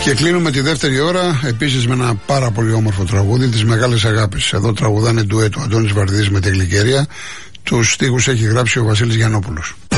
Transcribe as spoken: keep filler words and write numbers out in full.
Και κλείνουμε τη δεύτερη ώρα επίσης με ένα πάρα πολύ όμορφο τραγούδι, τις Μεγάλες Αγάπες. Εδώ τραγουδάνε ντουέτο Αντώνης Βαρδής με τη Γλυκέρια. Τους στίχους έχει γράψει ο Βασίλης Γιαννόπουλος.